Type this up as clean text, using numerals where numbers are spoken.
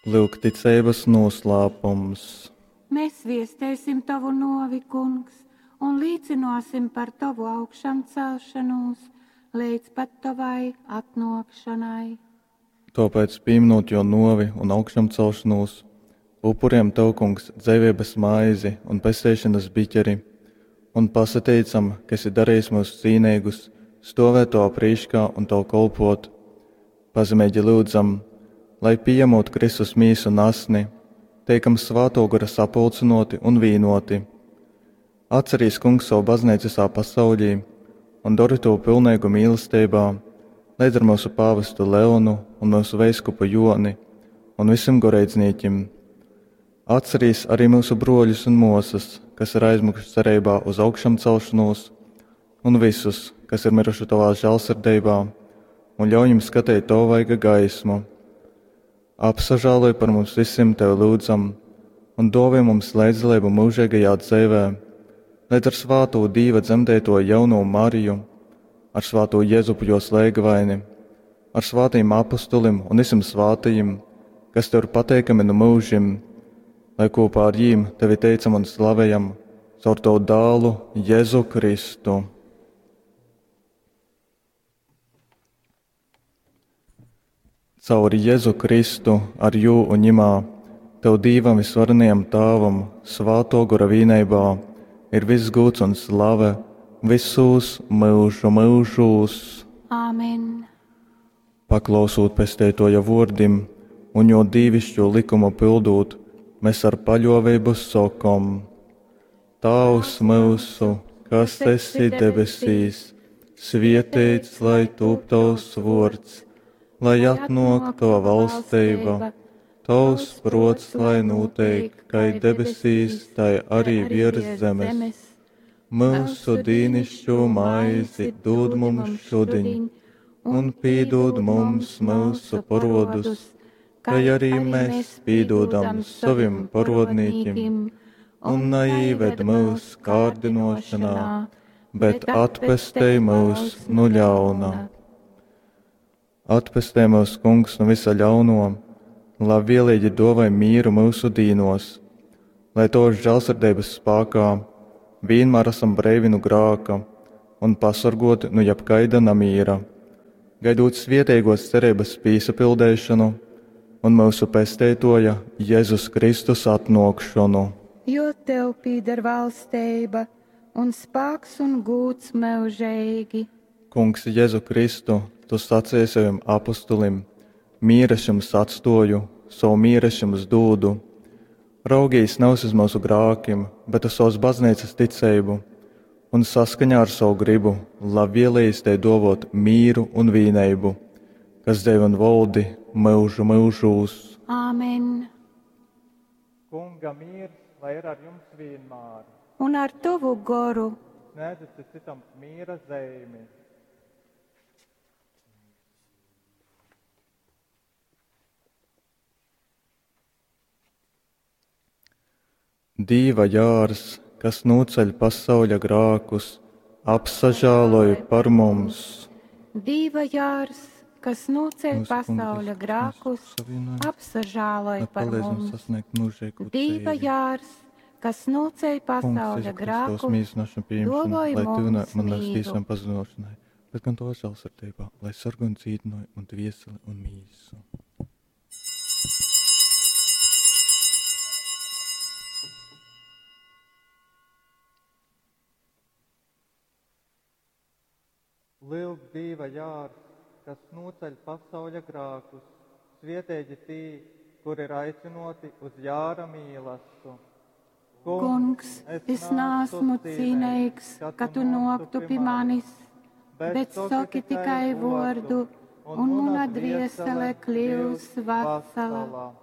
Lūk, ticības noslēpums. Mēs viestēsim tavu novi, kungs, un līdzinosim par tavu augšām celšanos, līdz pat tavai atnākšanai. Tāpēc, pieminot jo novi un augšām celšanos, upuriem tev, kungs, dzīvības maizi un pesēšanas biķeri, un pasateicam, ka esi darījis mūs cīnīgus, stāvēt to aprīškā un tev kolpot. Pazemēģi lūdzam, lai pieņemot Kristus mīsu un asni, teikam svāto gara sapulcinoti un vīnoti. Atcerīs, kungs, savu baznīcu visā pasaulī un dari to pilnīgu mīlestībā, līdz ar mūsu pāvestu Leonu un mūsu veiskupu Joni un visiem goreidzniekiem. Atcerīs arī mūsu broļus un mosas, kas ir aizmukuši cerībā uz augšām celšanos, un visus, kas ir miruši tavā žēlsirdībā, un ļauj jums skatīt to vaiga gaismu. Apsažāloj par mums visiem tev lūdzam, un dāvā mums līdzdalību mūžīgajā dzīvē, līdz ar svāto Dieva dzemdēto jauno Mariju, ar svāto Jēzupu jo slēgvaini, ar svātajiem apostolim un visiem svātajiem, kas tev ir pateikami no mūžiem, lai kopā ar jīm tevi teicam un slavējam caur tavu dālu Jēzu Kristu. Caur Jēzu Kristu ar jū un ņimā, tev Dīvam visvarenajam Tāvam, svāto gara vīneibā, ir viss gods un slave, visus mūžu mūžus. Āmen. Paklausot pestētoja vordim un jo dīvišķo likumu pildot, mēs ar paļāvību sakam: Tavs mūsu, kas esi debesīs, svētīts lai top tavs vārds, lai atnāk tava valstība, tavs prots, lai notiek, kā debesīs, tai arī virs zemes. Mūsu dīnišķo maizi dod mums šodien, un piedod mums mūsu parodus, kā arī mēs piedodam saviem parodnīkiem, un neieved mūs kārdinošanā, bet atpestī mūs no ļauna. Atpestē mūs, kungs, no visa ļauno, lai vienlīdzi dāvā mieru mūsu dīnos, lai tos žēlsirdības spēkā vienmēr esam brīvi no grēka un pasargoti no jebkaida nemīra, gaidot svētīgos cerības piesapildēšanu un mūsu pestētoja Jēzus Kristus atnākšanu. Jo tev pieder valstība un spēks un gods mūžīgi. Kungs, Jēzu Kristu, tu sacīji saviem apostolim: mīra es jums atstāju, savu mīru es jums dodu. Raugījis nav uz mūsu grēkiem, bet uz savas baznīcas ticību, un saskaņā ar savu gribu, lai vienlīdz te dāvot mīru un vienību, kas dzīvo un valdi mūžu mūžos. Āmen. Kunga mīrs, lai ir ar jums vienmēr. Un ar tavu goru. Sniedzat citam mīra zīmi. Dīva jārs, kas noceļ pasauļa grākus, apsažāloj par mums. Dīva jārs, kas noceļ pasauļa grākus, apsažāloj par mums. Dīva jārs, kas noceļ pasauļa grākus, dāvāj mums mīru. Bet gan to žēlsirdībā, lai sargu un dzīdinoju un dvieseli un mīsu. Lūk, Dīva jārs, kas noceļ pasauļa grākus, svētīgi tī, kur ir aicinoti uz jāra mīlestību. Kungs, es neesmu cienīgs, ka tu noktu pie manis, bet saki tikai vārdu, un mana dviesele kļūs vesela.